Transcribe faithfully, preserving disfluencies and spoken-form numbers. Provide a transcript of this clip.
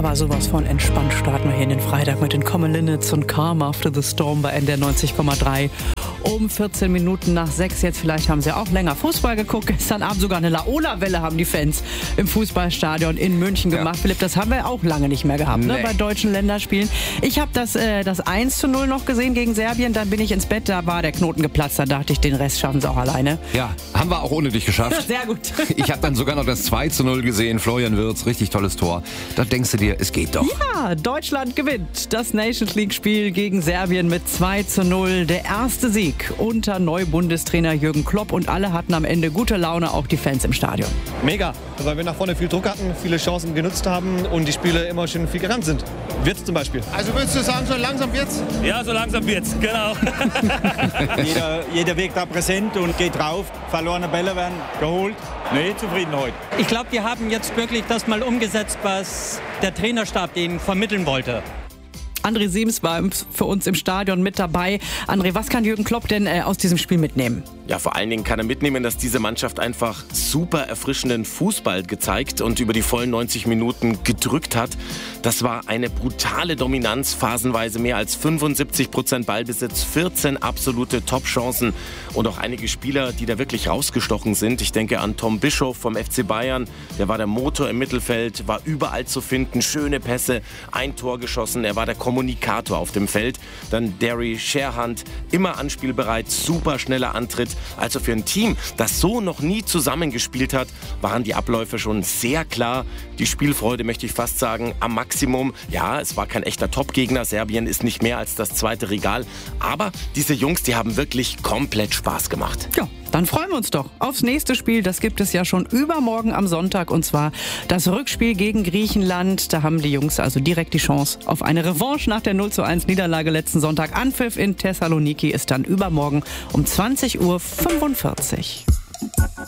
aber sowas von entspannt starten wir hier in den Freitag mit den Common Linnets und Calm After the Storm bei N D R neunzig Komma drei. Um vierzehn Minuten nach sechs jetzt. Vielleicht haben sie auch länger Fußball geguckt. Gestern Abend sogar eine Laola-Welle haben die Fans im Fußballstadion in München gemacht. Ja. Philipp, das haben wir auch lange nicht mehr gehabt, nee. ne, bei deutschen Länderspielen. Ich habe das, äh, das eins zu null noch gesehen gegen Serbien. Dann bin ich ins Bett, da war der Knoten geplatzt. Da dachte ich, den Rest schaffen sie auch alleine. Ja, haben wir auch ohne dich geschafft. Sehr gut. Ich habe dann sogar noch das zwei zu null gesehen. Florian Wirtz, richtig tolles Tor. Da denkst du dir, es geht doch. Ja, Deutschland gewinnt das Nations League-Spiel gegen Serbien mit zwei zu null. Der erste Sieg unter Neubundestrainer Jürgen Klopp und alle hatten am Ende gute Laune, auch die Fans im Stadion. Mega, weil wir nach vorne viel Druck hatten, viele Chancen genutzt haben und die Spiele immer schön viel gerannt sind. Wirtz zum Beispiel. Also würdest du sagen, so langsam wird's? Ja, so langsam wird's, genau. jeder, jeder wirkt da präsent und geht drauf. Verlorene Bälle werden geholt. Nee, zufrieden heute. Ich glaube, die haben jetzt wirklich das mal umgesetzt, was der Trainerstab denen vermitteln wollte. André Siems war für uns im Stadion mit dabei. André, was kann Jürgen Klopp denn äh, aus diesem Spiel mitnehmen? Ja, vor allen Dingen kann er mitnehmen, dass diese Mannschaft einfach super erfrischenden Fußball gezeigt und über die vollen neunzig Minuten gedrückt hat. Das war eine brutale Dominanz, phasenweise mehr als fünfundsiebzig Prozent Ballbesitz, vierzehn absolute Top-Chancen und auch einige Spieler, die da wirklich rausgestochen sind. Ich denke an Tom Bischof vom F C Bayern, der war der Motor im Mittelfeld, war überall zu finden, schöne Pässe, ein Tor geschossen, er war der Kommunikator auf dem Feld. Dann Derry Sherhand, immer anspielbereit, super schneller Antritt. Also für ein Team, das so noch nie zusammengespielt hat, waren die Abläufe schon sehr klar. Die Spielfreude, möchte ich fast sagen, am Maximum. Ja, es war kein echter Top-Gegner. Serbien ist nicht mehr als das zweite Regal. Aber diese Jungs, die haben wirklich komplett Spaß gemacht. Ja, dann freuen wir uns doch aufs nächste Spiel. Das gibt es ja schon übermorgen am Sonntag. Und zwar das Rückspiel gegen Griechenland. Da haben die Jungs also direkt die Chance auf eine Revanche nach der null zu eins Niederlage letzten Sonntag. Anpfiff in Thessaloniki ist dann übermorgen um zwanzig Uhr fünfundvierzig.